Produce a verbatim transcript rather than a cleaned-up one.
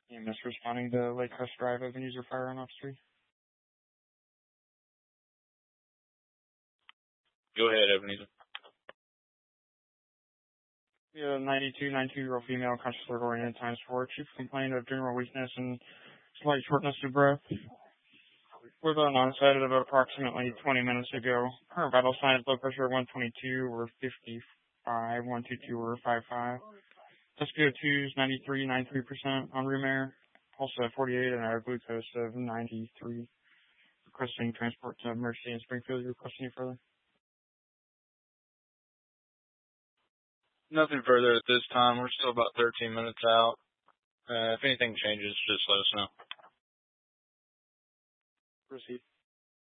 E M S responding to Lakecrest Drive, Ebenezer Fire on off three. Go ahead, Ebenezer. Yeah, ninety-two, ninety-two-year-old female, consciously oriented, times four. Chief complained of general weakness and slight shortness of breath. Was on onset at about approximately twenty minutes ago. Her vital signs, blood pressure one twenty-two or fifty-five, one twenty-two or fifty-five. S P O two is ninety-three, ninety-three percent on room air. Pulse at forty-eight and a glucose of ninety-three. Requesting transport to Mercy in Springfield. You requesting any further? Nothing further at this time. We're still about thirteen minutes out. Uh, if anything changes, just let us know. Proceed.